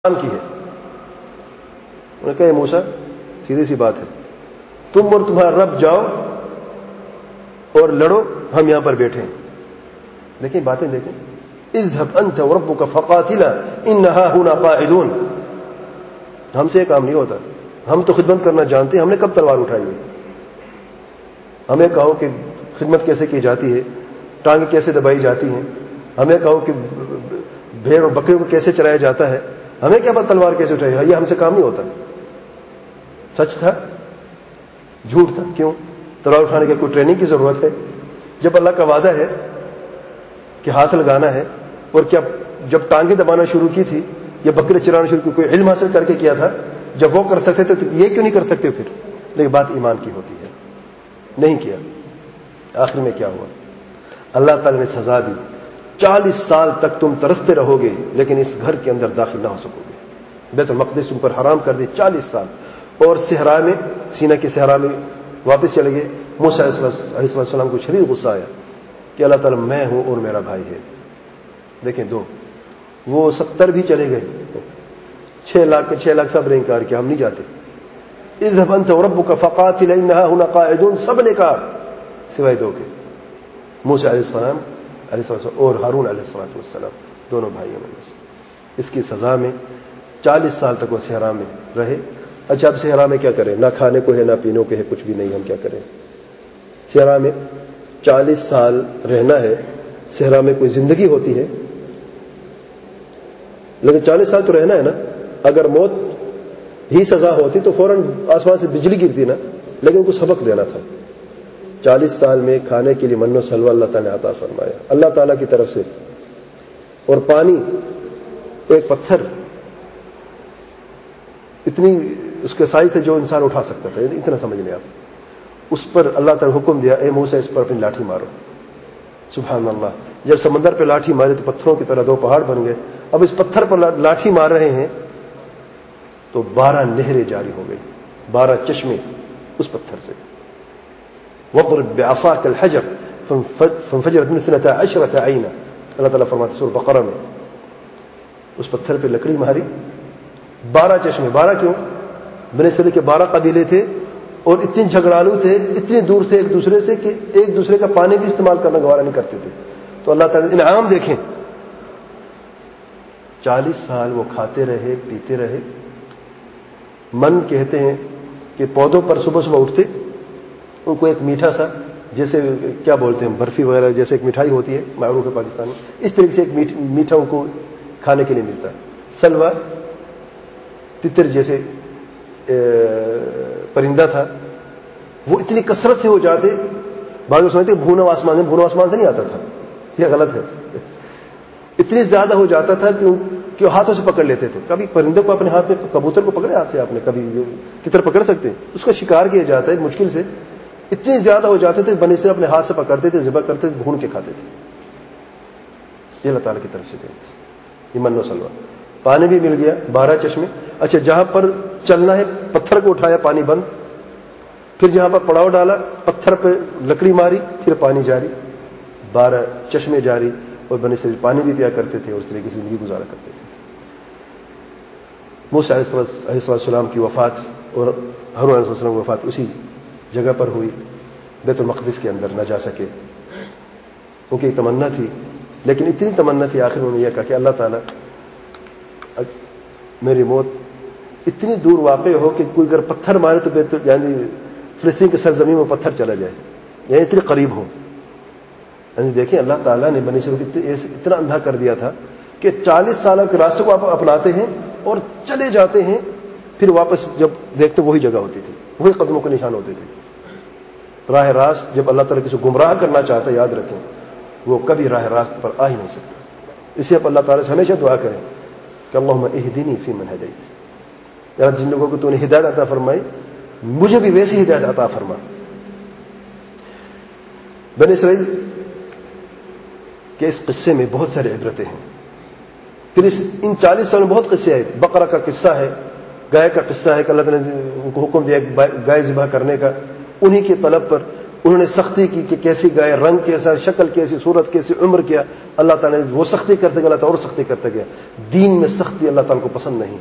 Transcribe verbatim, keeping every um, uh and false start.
کی ہے. انہوں نے کہا موسیٰ سیدھی سی بات ہے, تم اور تمہارا رب جاؤ اور لڑو, ہم یہاں پر بیٹھے ہیں. دیکھیں باتیں دیکھیں, اذهب انت وربك فقاتلا انها هنا قاعدون. ہم سے یہ کام نہیں ہوتا, ہم تو خدمت کرنا جانتے ہیں, ہم نے کب تلوار اٹھائی ہے؟ ہمیں کہو کہ خدمت کیسے کی جاتی ہے, ٹانگ کیسے دبائی جاتی ہیں, ہمیں کہو کہ بھیڑ اور بکریوں کو کیسے چلایا جاتا ہے, ہمیں کیا پتہ تلوار کیسے اٹھائی, یہ ہم سے کام نہیں ہوتا. سچ تھا جھوٹ تھا؟ کیوں تلوار اٹھانے کی کوئی ٹریننگ کی ضرورت ہے؟ جب اللہ کا وعدہ ہے کہ ہاتھ لگانا ہے, اور کیا جب ٹانگیں دبانا شروع کی تھی یا بکرے چرانا شروع کی, کوئی علم حاصل کر کے کیا تھا؟ جب وہ کر سکتے تھے تو یہ کیوں نہیں کر سکتے پھر؟ لیکن بات ایمان کی ہوتی ہے, نہیں کیا. آخر میں کیا ہوا؟ اللہ تعالی نے سزا دی, چالیس سال تک تم ترستے رہو گے لیکن اس گھر کے اندر داخل نہ ہو سکو گے. بیت المقدس تم پر حرام کر دی چالیس سال, اور صحرا میں, سینا کے صحرا میں واپس چلے گئے. موسیٰ علیہ السلام کو شدید غصہ آیا کہ اللہ تعالیٰ میں ہوں اور میرا بھائی ہے. دیکھیں دو, وہ ستر بھی چلے گئے, چھ لاکھ کے چھ لاکھ سب نے انکار کیا, ہم نہیں جاتے. اذهب انت وربك فقاتل انها هنا قاعدون, سب نے کہا سوائے دو کے, موسیٰ علیہ السلام علیہ السلام اور ہارون علیہ السلام, دونوں بھائیوں نے. اس کی سزا میں چالیس سال تک وہ صحرا میں رہے. اچھا اب صحرا میں کیا کریں؟ نہ کھانے کو ہے نہ پینے کو ہے, کچھ بھی نہیں, ہم کیا کریں؟ صحرا میں چالیس سال رہنا ہے. صحرا میں کوئی زندگی ہوتی ہے؟ لیکن چالیس سال تو رہنا ہے نا. اگر موت ہی سزا ہوتی تو فوراً آسمان سے بجلی گرتی نا, لیکن ان کو سبق دینا تھا. چالیس سال میں کھانے کے لیے من و سلوہ اللہ تعالیٰ نے عطا فرمایا اللہ تعالیٰ کی طرف سے, اور پانی, ایک پتھر اتنی اس کے سائز تھے جو انسان اٹھا سکتا تھا, اتنا سمجھ لیں آپ. اس پر اللہ تعالیٰ حکم دیا, اے موسیٰ اس پر اپنی لاٹھی مارو. سبحان اللہ, جب سمندر پہ لاٹھی ماری تو پتھروں کی طرح دو پہاڑ بن گئے. اب اس پتھر پر لاٹھی مار رہے ہیں تو بارہ نہریں جاری ہو گئی, بارہ چشمے اس پتھر سے. وَضْرِبْ بِعَصَاكَ الْحَجَرَ فَانْفَجَرَتْ مِنْهُ اثْنَتَا عَشْرَةَ عَيْنًا. اللہ تعالیٰ فرماتے سورہ بقرہ میں, اس پتھر پہ لکڑی ماری, بارہ چشمے. بارہ کیوں؟ بنی اسرائیل کے بارہ قبیلے تھے اور اتنے جھگڑالو تھے, اتنی دور تھے ایک دوسرے سے کہ ایک دوسرے کا پانی بھی استعمال کرنا گوارا نہیں کرتے تھے. تو اللہ تعالیٰ انعام دیکھیں, چالیس سال وہ کھاتے رہے پیتے رہے. من کہتے ہیں کہ پودوں پر صبح صبح اٹھتے, ان کو ایک میٹھا سا, جیسے کیا بولتے ہیں برفی وغیرہ, جیسے ایک مٹھائی ہوتی ہے معروف ہے پاکستان میں, اس طریقے سے ایک میٹھا ان کو کھانے کے لیے ملتا ہے. سلوا تتر جیسے پرندہ تھا, وہ اتنی کثرت سے ہو جاتے, بعض لوگ سمجھتے بھونا آسمان سے, بھونا آسمان سے نہیں آتا تھا, یہ غلط ہے. اتنی زیادہ ہو جاتا تھا کہ کہ ہاتھوں سے پکڑ لیتے تھے. کبھی پرندے کو اپنے ہاتھ میں, کبوتر کو پکڑے ہاتھ سے آپ نے, کبھی تتر پکڑ سکتے ہیں, اس کا شکار کیا جاتا ہے مشکل سے. اتنی زیادہ ہو جاتے تھے, بنی اسرائیل اپنے ہاتھ سے پکڑتے تھے, ذبح کرتے تھے, بھون کے کھاتے تھے. یہ اللہ تعالیٰ کی طرف سے دے تھی, یہ من و سلوہ. پانی بھی مل گیا, بارہ چشمے. اچھا جہاں پر چلنا ہے پتھر کو اٹھایا, پانی بند. پھر جہاں پر پڑاؤ ڈالا, پتھر پہ لکڑی ماری, پھر پانی جاری, بارہ چشمے جاری. اور بنی اسرائیل پانی بھی پیا کرتے تھے اور اس طریقے سے زندگی گزارا کرتے تھے. موسیٰ علیہ السلام کی وفات اور ہارون علیہ السلام کی وفات اسی جگہ پر ہوئی, بیت المقدس کے اندر نہ جا سکے. ان کی تمنا تھی, لیکن اتنی تمنا تھی آخر انہوں نے یہ کہا کہ اللہ تعالیٰ میری موت اتنی دور واقع ہو کہ کوئی اگر پتھر مارے تو بیت یعنی فلسطین کے سرزمین میں پتھر چلا جائے, یعنی اتنی قریب ہو. یعنی دیکھیں اللہ تعالیٰ نے بنی اسرائیل کو اتنا اندھا کر دیا تھا کہ چالیس سال کے راستے کو آپ اپناتے ہیں اور چلے جاتے ہیں, پھر واپس جب دیکھتے وہی جگہ ہوتی تھی, وہی قدموں کے نشان ہوتے تھے. راہ راست جب اللہ تعالیٰ کسی کو گمراہ کرنا چاہتا ہے, یاد رکھیں وہ کبھی راہ راست پر آ ہی نہیں سکتا. اسے آپ اللہ تعالیٰ سے ہمیشہ دعا کریں کہ اللہم اہدنی فیمن ہدیت, یا جن لوگوں کو تو نے ہدایت عطا فرمائی مجھے بھی ویسی ہدایت عطا فرما. بنی اسرائیل کہ اس قصے میں بہت سارے عبرتیں ہیں. پھر اس ان چالیس سال میں بہت قصے آئے. بقرہ کا قصہ ہے, گائے کا قصہ ہے کہ اللہ تعالیٰ نے ان کو حکم دیا گائے ذبح کرنے کا, انہی کی طلب پر انہوں نے سختی کی کہ کیسی گائے، رنگ کیسا، شکل کیسی، صورت کیسی، عمر کیا، اللہ تعالیٰ نے وہ سختی کرتے گیا، اللہ تعالیٰ اور سختی کرتے گیا. دین میں سختی اللہ تعالیٰ کو پسند نہیں.